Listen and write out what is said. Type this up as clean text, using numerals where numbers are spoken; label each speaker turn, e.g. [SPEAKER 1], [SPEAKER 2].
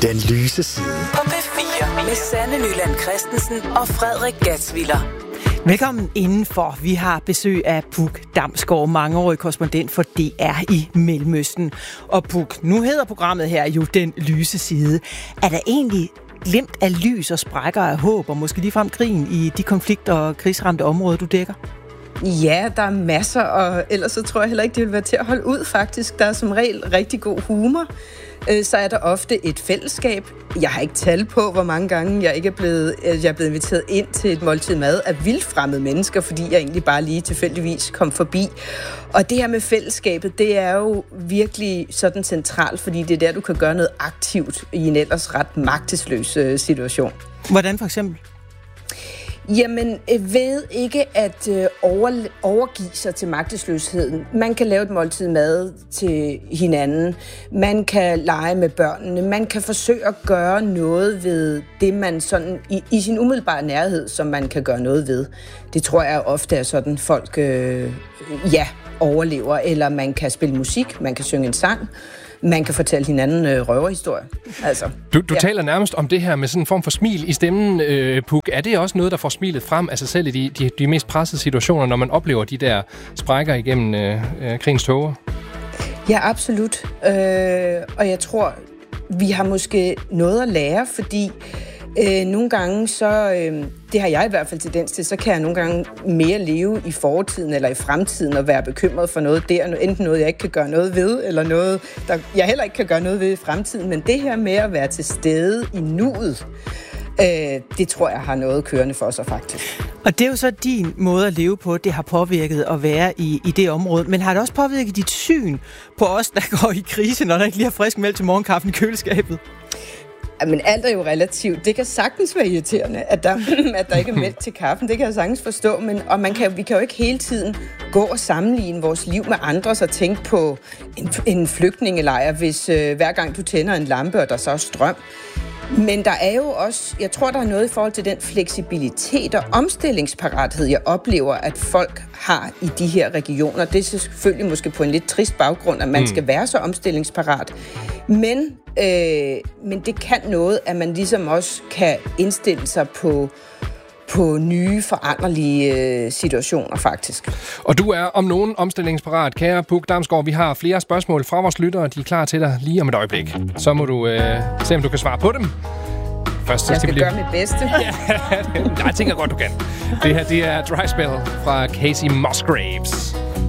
[SPEAKER 1] Den lyse side.
[SPEAKER 2] På P4 med Sanne Nyland Christensen og Frederik Gatsviller.
[SPEAKER 3] Velkommen indenfor. Vi har besøg af Puk Damsgaard, mangeårig korrespondent for DR i Mellemøsten. Og Puk, nu hedder programmet her jo Den lyse side. Er der egentlig glimt af lys og sprækker af håb, og måske ligefrem krigen i de konflikter og krigsramte områder, du dækker?
[SPEAKER 4] Ja, der er masser, og ellers så tror jeg heller ikke, det vil være til at holde ud faktisk. Der er som regel rigtig god humor. Så er der ofte et fællesskab. Jeg har ikke tal på, hvor mange gange jeg er blevet inviteret ind til et måltid mad af vildfremmede mennesker, fordi jeg egentlig bare lige tilfældigvis kom forbi. Og det her med fællesskabet, det er jo virkelig sådan centralt, fordi det er der, du kan gøre noget aktivt i en ellers ret magtesløs situation.
[SPEAKER 3] Hvordan for eksempel?
[SPEAKER 4] Jamen, ved ikke at overgive sig til magtesløsheden. Man kan lave et måltid mad til hinanden. Man kan lege med børnene. Man kan forsøge at gøre noget ved det, man sådan i sin umiddelbare nærhed, som man kan gøre noget ved. Det tror jeg ofte er sådan, folk overlever. Eller man kan spille musik, man kan synge en sang. Man kan fortælle hinanden røverhistorier. Altså,
[SPEAKER 5] du taler nærmest om det her med sådan en form for smil i stemmen, Puk. Er det også noget, der får smilet frem af sig selv i de mest pressede situationer, når man oplever de der sprækker igennem krigens tåger?
[SPEAKER 4] Ja, absolut. Og jeg tror, vi har måske noget at lære, fordi nogle gange, så det har jeg i hvert fald tendens til, så kan jeg nogle gange mere leve i fortiden eller i fremtiden og være bekymret for noget der, enten noget, jeg ikke kan gøre noget ved, eller noget, der jeg heller ikke kan gøre noget ved i fremtiden. Men det her med at være til stede i nuet, det tror jeg har noget kørende for sig faktisk.
[SPEAKER 3] Og det er jo så din måde at leve på, det har påvirket at være i det område. Men har det også påvirket dit syn på os, der går i krise, når der ikke lige er frisk mælk til morgenkaffen i køleskabet?
[SPEAKER 4] Men alt er jo relativt. Det kan sagtens være irriterende, at der ikke er mælk til kaffen. Det kan jeg sagtens forstå, men vi kan jo ikke hele tiden gå og sammenligne vores liv med andres og tænke på en flygtningelejr, hvis hver gang du tænder en lampe, og der så er strøm. Men der er jo også, jeg tror, der er noget i forhold til den fleksibilitet og omstillingsparathed, jeg oplever, at folk har i de her regioner. Det er selvfølgelig måske på en lidt trist baggrund, at man skal være så omstillingsparat. Men det kan noget, at man ligesom også kan indstille sig på nye, foranderlige situationer, faktisk.
[SPEAKER 5] Og du er om nogen omstillingsparat, kære Puk Damsgaard. Vi har flere spørgsmål fra vores lyttere, de er klar til dig lige om et øjeblik. Så må du se, om du kan svare på dem. Først,
[SPEAKER 4] jeg skal gøre mit bedste.
[SPEAKER 5] Jeg tænker godt, du kan. Det her, det er Dry Spell fra Casey Musgraves.